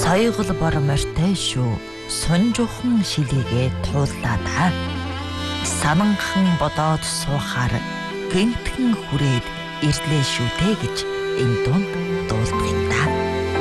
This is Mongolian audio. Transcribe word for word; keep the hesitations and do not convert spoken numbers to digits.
Соёгол бор морьтой шүү. Сунжуухан шилийгээ тууллаа да. Сананхан бодоод суухаар гинтгэн хүрээд ирлээ шүү дээ гэж энэ дунд дуулдаг юм да.